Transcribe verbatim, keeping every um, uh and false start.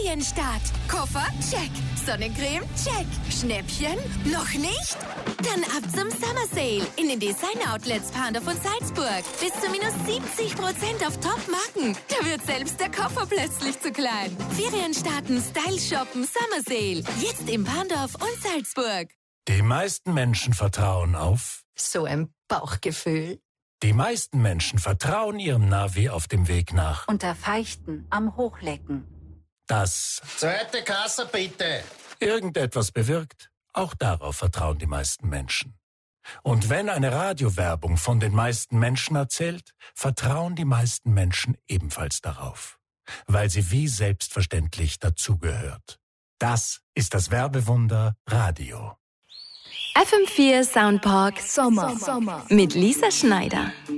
Ferienstart. Koffer? Check. Sonnencreme? Check. Schnäppchen? Noch nicht? Dann ab zum Summer Sale in den Design-Outlets Pandorf und Salzburg. Bis zu minus siebzig Prozent auf Top-Marken. Da wird selbst der Koffer plötzlich zu klein. Ferienstarten, Style shoppen, Summer Sale. Jetzt in Pandorf und Salzburg. Die meisten Menschen vertrauen auf... So ein Bauchgefühl. Die meisten Menschen vertrauen ihrem Navi auf dem Weg nach... Unter Feichten am Hochlecken. Das... Zweite Kasse bitte. ...irgendetwas bewirkt. Auch darauf vertrauen die meisten Menschen. Und wenn eine Radiowerbung von den meisten Menschen erzählt, vertrauen die meisten Menschen ebenfalls darauf. Weil sie wie selbstverständlich dazugehört. Das ist das Werbewunder Radio. F M vier Soundpark Sommer. Sommer mit Lisa Schneider.